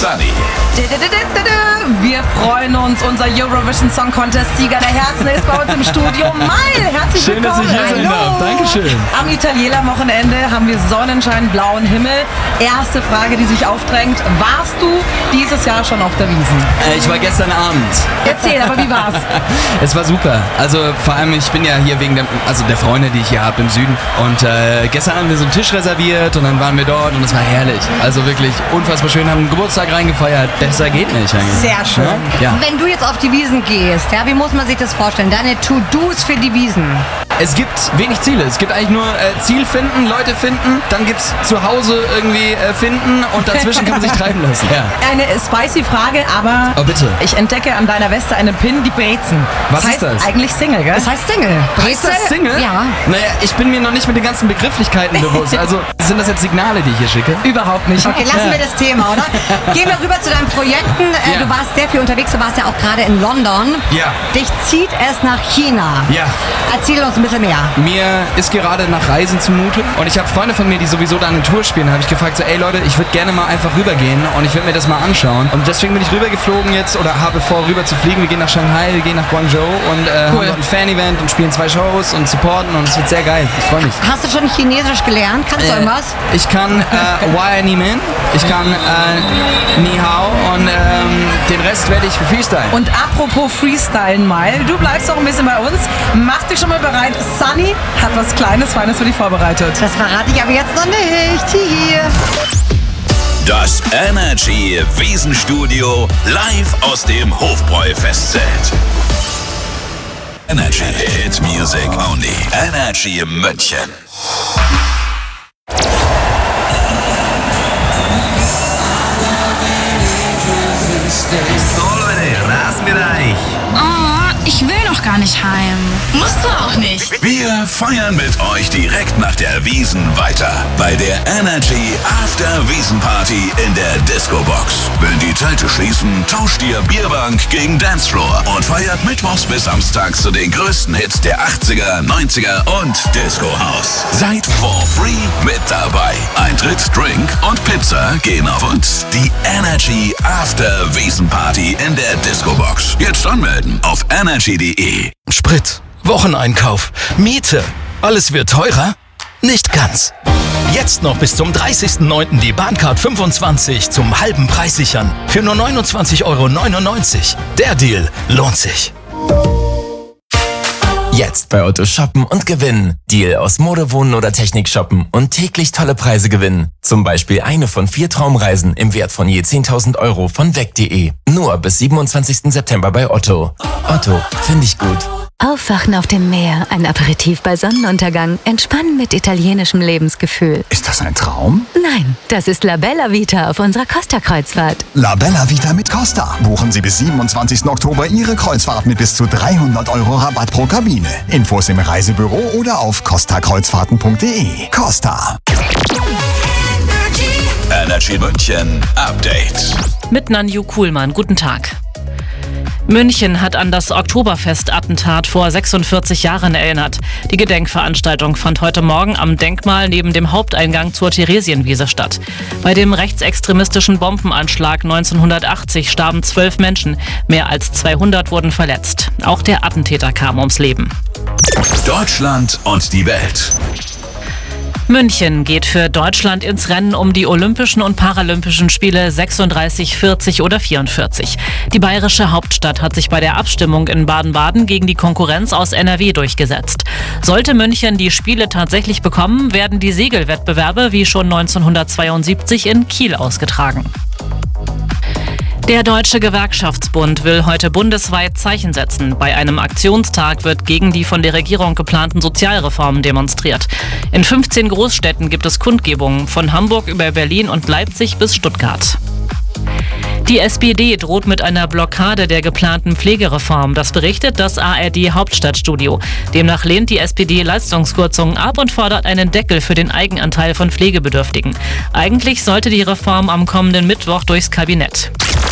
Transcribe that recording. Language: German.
Sunny. Wir freuen uns. Unser Eurovision Song Contest Sieger der Herzen ist bei uns im Studio. Mail, herzlich Schön, willkommen. dass ich hier sein darf. Dankeschön. Am Italiener-Wochenende haben wir Sonnenschein, blauen Himmel. Erste Frage, die sich aufdrängt. Warst du dieses Jahr schon auf der Wiesn? Ich war gestern Abend. Erzähl, aber wie war's? Es war super. Also vor allem, ich bin ja hier wegen der Freunde, die ich hier habe im Süden. Und gestern haben wir so einen Tisch reserviert und dann waren wir dort und es war herrlich. Also wirklich unfassbar schön, haben einen Geburtstag reingefeiert. Besser geht nicht eigentlich. Sehr schön. Ja. Wenn du jetzt auf die Wiesn gehst, ja, wie muss man sich das vorstellen? Deine To-Dos für die Wiesn. Es gibt wenig Ziele. Es gibt eigentlich nur Ziel finden, Leute finden, dann gibt's zu Hause irgendwie finden und dazwischen kann man sich treiben lassen. Ja. Eine spicy Frage, aber Oh, bitte. ich entdecke an deiner Weste einen Pin, die Brezen. Was heißt ist das? eigentlich Single, gell? Das heißt Single. Heißt das Single? Ja. Naja, ich bin mir noch nicht mit den ganzen Begrifflichkeiten bewusst. Also sind das jetzt Signale, die ich hier schicke? Überhaupt nicht. Okay, lassen wir das Thema, oder? Gehen wir rüber zu deinen Projekten. Ja. Du warst sehr viel unterwegs, du warst ja auch gerade in London. Ja. Dich zieht es nach China. Ja. Erzähl uns ein bisschen mehr. Mir ist gerade nach Reisen zumute und ich habe Freunde von mir, die sowieso da eine Tour spielen. Da habe ich gefragt, so, ey Leute, ich würde gerne mal einfach rübergehen und ich würde mir das mal anschauen. Und deswegen bin ich rübergeflogen jetzt oder habe vor, rüber zu fliegen. Wir gehen nach Shanghai, wir gehen nach Guangzhou und haben dort ein Fan-Event und spielen 2 Shows und supporten und es wird sehr geil. Ich freue mich. Hast du schon Chinesisch gelernt? Kannst du irgendwas? Ich kann Wai Ni Min, ich kann Ni Hao und den Rest werde ich freestylen. Und apropos Freestylen mal, du bleibst auch ein bisschen bei uns. Mach dich schon mal bereit. Sunny hat was Kleines, Feines für dich vorbereitet. Das verrate ich aber jetzt noch nicht. Hier. Das Energy Wiesenstudio live aus dem Hofbräu-Festzelt. Energy Hit Music Only. Energy München. So Leute, Rasenbereich. Oh, ich will noch gar nicht heim. Musst du auch nicht. Wir feiern mit euch direkt nach der Wiesn weiter bei der Energy After Wiesn Party in der Disco Box. Wenn die Zelte schließen, tauscht ihr Bierbank gegen Dancefloor und feiert mittwochs bis samstags zu den größten Hits der 80er, 90er und Disco House. Seid for free mit dabei. Eintritt, Drink und Pizza gehen auf uns. Die Energy After Wiesn Party in der Disco Box. Jetzt anmelden auf energy.de. Sprit, Wocheneinkauf, Miete. Alles wird teurer? Nicht ganz. Jetzt noch bis zum 30.09. die Bahncard 25 zum halben Preis sichern. Für nur 29,99 €. Der Deal lohnt sich. Jetzt bei Otto shoppen und gewinnen. Deal aus Mode, Wohnen oder Technik shoppen und täglich tolle Preise gewinnen. Zum Beispiel eine von 4 Traumreisen im Wert von je 10.000 € von weg.de. Nur bis 27. September bei Otto. Otto, finde ich gut. Aufwachen auf dem Meer, ein Aperitif bei Sonnenuntergang, entspannen mit italienischem Lebensgefühl. Ist das ein Traum? Nein, das ist La Bella Vita auf unserer Costa-Kreuzfahrt. La Bella Vita mit Costa. Buchen Sie bis 27. Oktober Ihre Kreuzfahrt mit bis zu 300 € Rabatt pro Kabine. Infos im Reisebüro oder auf costakreuzfahrten.de. Costa. Energy München Update. Mit Nanju Kuhlmann. Guten Tag. München hat an das Oktoberfest-Attentat vor 46 Jahren erinnert. Die Gedenkveranstaltung fand heute Morgen am Denkmal neben dem Haupteingang zur Theresienwiese statt. Bei dem rechtsextremistischen Bombenanschlag 1980 starben 12 Menschen. Mehr als 200 wurden verletzt. Auch der Attentäter kam ums Leben. Deutschland und die Welt. München geht für Deutschland ins Rennen um die Olympischen und Paralympischen Spiele 36, 40 oder 44. Die bayerische Hauptstadt hat sich bei der Abstimmung in Baden-Baden gegen die Konkurrenz aus NRW durchgesetzt. Sollte München die Spiele tatsächlich bekommen, werden die Segelwettbewerbe wie schon 1972 in Kiel ausgetragen. Der Deutsche Gewerkschaftsbund will heute bundesweit Zeichen setzen. Bei einem Aktionstag wird gegen die von der Regierung geplanten Sozialreformen demonstriert. In 15 Großstädten gibt es Kundgebungen, von Hamburg über Berlin und Leipzig bis Stuttgart. Die SPD droht mit einer Blockade der geplanten Pflegereform. Das berichtet das ARD Hauptstadtstudio. Demnach lehnt die SPD Leistungskürzungen ab und fordert einen Deckel für den Eigenanteil von Pflegebedürftigen. Eigentlich sollte die Reform am kommenden Mittwoch durchs Kabinett.